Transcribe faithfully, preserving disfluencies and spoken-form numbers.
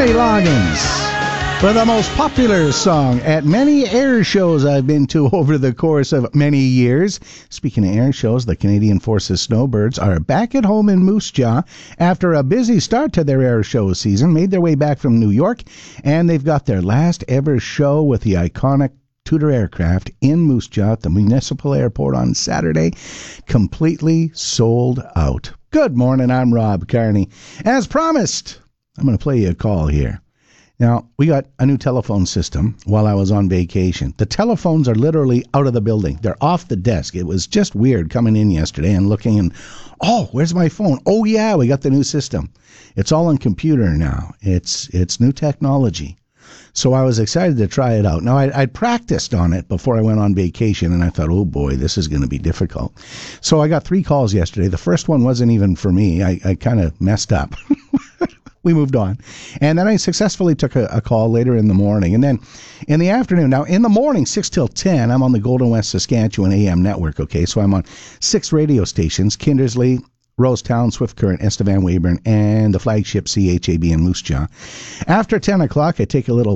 Kenny Loggins for the most popular song at many air shows I've been to over the course of many years. Speaking of air shows, the Canadian Forces Snowbirds are back at home in Moose Jaw after a busy start to their air show season, made their way back from New York, and they've got their last ever show with the iconic Tudor aircraft in Moose Jaw at the Municipal Airport on Saturday, completely sold out. Good morning, I'm Rob Carney. As promised, I'm going to play you a call here. Now, we got a new telephone system while I was on vacation. The telephones are literally out of the building. They're off the desk. It was just weird coming in yesterday and looking and, oh, where's my phone? Oh, yeah, we got the new system. It's all on computer now. It's it's new technology. So I was excited to try it out. Now, I, I'd practiced on it before I went on vacation, and I thought, oh, boy, this is going to be difficult. So I got three calls yesterday. The first one wasn't even for me. I, I kind of messed up. We moved on. And then I successfully took a, a call later in the morning. And then in the afternoon, now in the morning, six till ten, I'm on the Golden West Saskatchewan A M network, okay? So I'm on six radio stations, Kindersley, Rosetown, Swift Current, Estevan Weyburn, and the flagship C H A B in Moose Jaw. After ten o'clock, I take a little